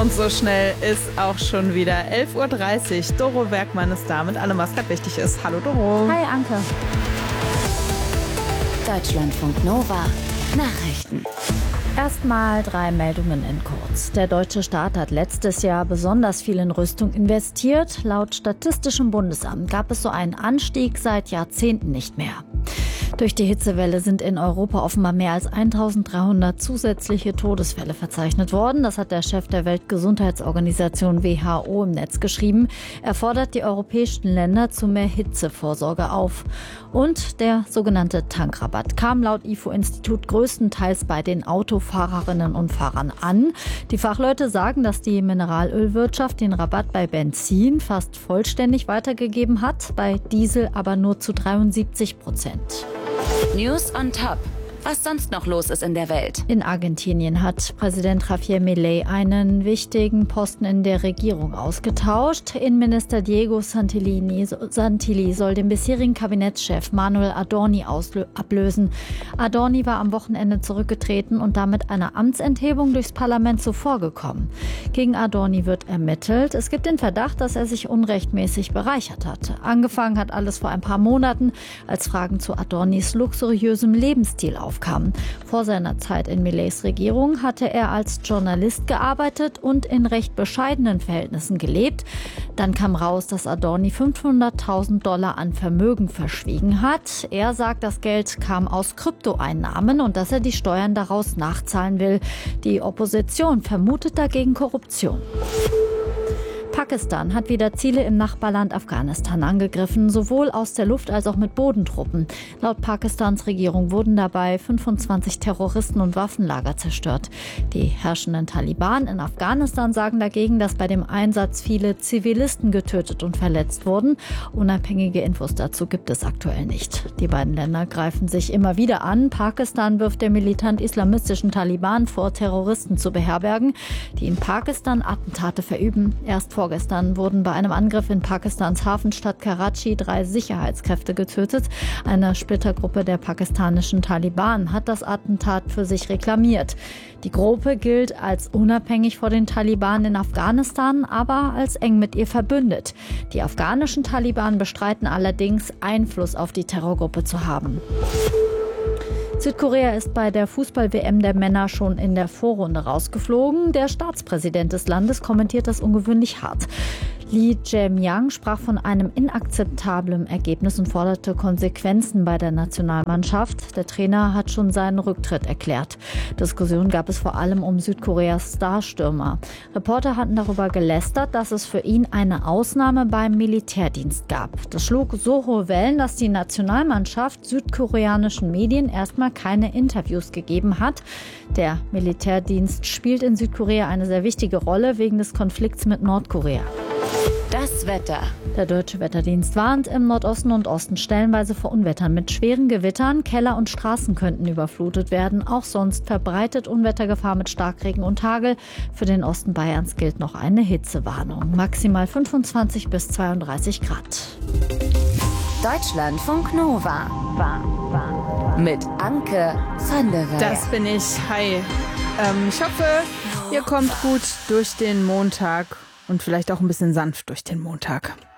Und so schnell ist auch schon wieder 11:30 Uhr. Doro Werkmann ist da mit allem, was gerade wichtig ist. Hallo Doro. Hi Anke. Deutschlandfunk Nova Nachrichten. Erstmal 3 Meldungen in kurz. Der deutsche Staat hat letztes Jahr besonders viel in Rüstung investiert. Laut Statistischem Bundesamt gab es so einen Anstieg seit Jahrzehnten nicht mehr. Durch die Hitzewelle sind in Europa offenbar mehr als 1300 zusätzliche Todesfälle verzeichnet worden. Das hat der Chef der Weltgesundheitsorganisation WHO im Netz geschrieben. Er fordert die europäischen Länder zu mehr Hitzevorsorge auf. Und der sogenannte Tankrabatt kam laut IFO-Institut größtenteils bei den Autofahrerinnen und Fahrern an. Die Fachleute sagen, dass die Mineralölwirtschaft den Rabatt bei Benzin fast vollständig weitergegeben hat, bei Diesel aber nur zu 73%. News on Top. Was sonst noch los ist in der Welt. In Argentinien hat Präsident Javier Milei einen wichtigen Posten in der Regierung ausgetauscht. Innenminister Diego Santilli soll den bisherigen Kabinettschef Manuel Adorni ablösen. Adorni war am Wochenende zurückgetreten und damit einer Amtsenthebung durchs Parlament zuvorgekommen. Gegen Adorni wird ermittelt. Es gibt den Verdacht, dass er sich unrechtmäßig bereichert hat. Angefangen hat alles vor ein paar Monaten, als Fragen zu Adornis luxuriösem Lebensstil aufkamen. Vor seiner Zeit in Mileis Regierung hatte er als Journalist gearbeitet und in recht bescheidenen Verhältnissen gelebt. Dann kam raus, dass Adorni $500.000 an Vermögen verschwiegen hat. Er sagt, das Geld kam aus Kryptoeinnahmen und dass er die Steuern daraus nachzahlen will. Die Opposition vermutet dagegen Korruption. Pakistan hat wieder Ziele im Nachbarland Afghanistan angegriffen, sowohl aus der Luft als auch mit Bodentruppen. Laut Pakistans Regierung wurden dabei 25 Terroristen- und Waffenlager zerstört. Die herrschenden Taliban in Afghanistan sagen dagegen, dass bei dem Einsatz viele Zivilisten getötet und verletzt wurden. Unabhängige Infos dazu gibt es aktuell nicht. Die beiden Länder greifen sich immer wieder an. Pakistan wirft der militant-islamistischen Taliban vor, Terroristen zu beherbergen, die in Pakistan Attentate verüben. Erst vorgestern wurden bei einem Angriff in Pakistans Hafenstadt Karachi 3 Sicherheitskräfte getötet. Eine Splittergruppe der pakistanischen Taliban hat das Attentat für sich reklamiert. Die Gruppe gilt als unabhängig vor den Taliban in Afghanistan, aber als eng mit ihr verbündet. Die afghanischen Taliban bestreiten allerdings, Einfluss auf die Terrorgruppe zu haben. Südkorea ist bei der Fußball-WM der Männer schon in der Vorrunde rausgeflogen. Der Staatspräsident des Landes kommentiert das ungewöhnlich hart. Lee Jae-myung sprach von einem inakzeptablen Ergebnis und forderte Konsequenzen bei der Nationalmannschaft. Der Trainer hat schon seinen Rücktritt erklärt. Diskussionen gab es vor allem um Südkoreas Starstürmer. Reporter hatten darüber gelästert, dass es für ihn eine Ausnahme beim Militärdienst gab. Das schlug so hohe Wellen, dass die Nationalmannschaft südkoreanischen Medien erstmal keine Interviews gegeben hat. Der Militärdienst spielt in Südkorea eine sehr wichtige Rolle wegen des Konflikts mit Nordkorea. Das Wetter. Der Deutsche Wetterdienst warnt im Nordosten und Osten stellenweise vor Unwettern mit schweren Gewittern. Keller und Straßen könnten überflutet werden. Auch sonst verbreitet Unwettergefahr mit Starkregen und Hagel. Für den Osten Bayerns gilt noch eine Hitzewarnung. Maximal 25 bis 32 Grad. Deutschlandfunk Nova. Mit Anke van der Weyer. Das bin ich. Hi. Ich hoffe, ihr kommt gut durch den Montag und vielleicht auch ein bisschen sanft durch den Montag.